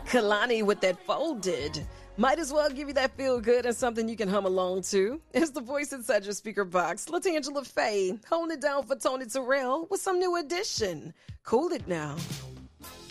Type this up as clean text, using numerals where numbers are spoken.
Kalani with that folded. Might as well give you that feel good and something you can hum along to. It's the voice inside your speaker box. LaTangela Faye, holding it down for Tony Terrell with some new addition. Cool it now.